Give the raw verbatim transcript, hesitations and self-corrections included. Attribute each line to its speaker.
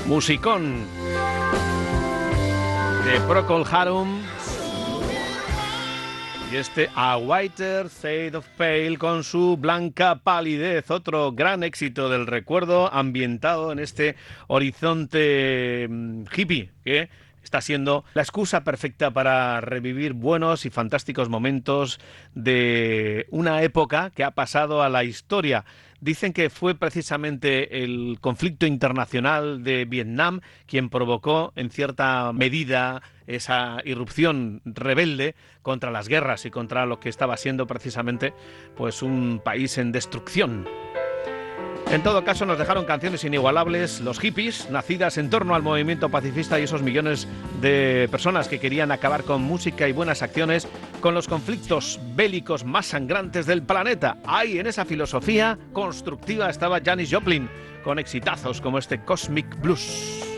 Speaker 1: musicón de Procol Harum y este A Whiter Shade of Pale con su blanca palidez, otro gran éxito del recuerdo ambientado en este horizonte hippie que está siendo la excusa perfecta para revivir buenos y fantásticos momentos de una época que ha pasado a la historia. Dicen que fue precisamente el conflicto internacional de Vietnam quien provocó en cierta medida esa irrupción rebelde contra las guerras y contra lo que estaba siendo precisamente pues un país en destrucción. En todo caso, nos dejaron canciones inigualables, los hippies, nacidas en torno al movimiento pacifista y esos millones de personas que querían acabar con música y buenas acciones con los conflictos bélicos más sangrantes del planeta. Ahí, en esa filosofía constructiva, estaba Janis Joplin, con exitazos como este Cosmic Blues.